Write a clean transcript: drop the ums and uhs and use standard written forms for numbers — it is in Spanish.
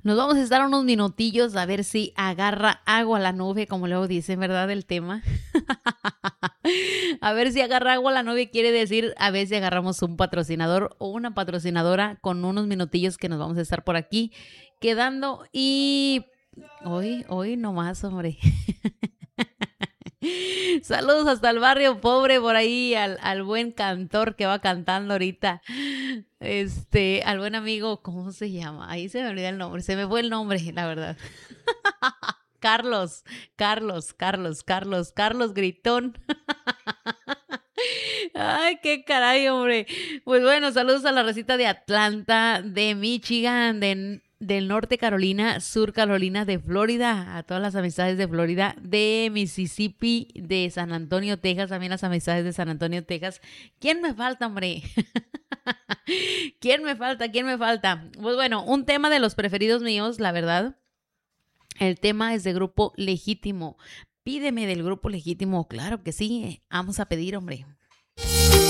Nos vamos a estar unos minutillos a ver si agarra agua la nube, como luego dicen, ¿verdad? El tema. A ver si agarra agua la nube quiere decir a ver si agarramos un patrocinador o una patrocinadora con unos minutillos que nos vamos a estar por aquí quedando. Y hoy nomás, hombre. Saludos hasta el barrio pobre por ahí, al buen cantor que va cantando ahorita. Al buen amigo, ¿cómo se llama? Ahí se me olvida el nombre, se me fue el nombre, la verdad. Carlos Gritón. Ay, qué caray, hombre. Pues bueno, saludos a la recita de Atlanta, de Michigan, del norte Carolina, sur Carolina, de Florida, a todas las amistades de Florida, de Mississippi, de San Antonio, Texas, también las amistades de San Antonio, Texas. ¿Quién me falta, hombre? ¿Quién me falta? Pues bueno, un tema de los preferidos míos, la verdad. El tema es de Grupo Legítimo. Pídeme del Grupo Legítimo, claro que sí, vamos a pedir, hombre.